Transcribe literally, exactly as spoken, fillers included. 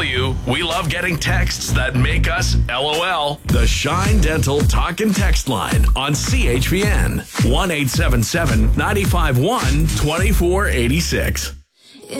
tell you, we love getting texts that make us LOL. The Shine Dental Talk and Text Line on C H P N. one eight seven seven, nine five one, two four eight six.